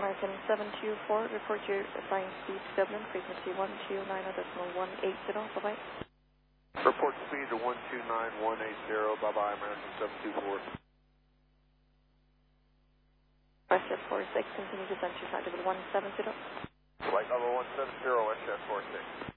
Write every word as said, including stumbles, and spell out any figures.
American seven two four, report your assigned speed to Dublin, frequency one two nine decimal one eight zero, bye-bye. Report speed to one two nine one eight zero, bye-bye, American seven two four. S S four six, continue descent to side level one seven zero. Flight level one seven zero, S S four six.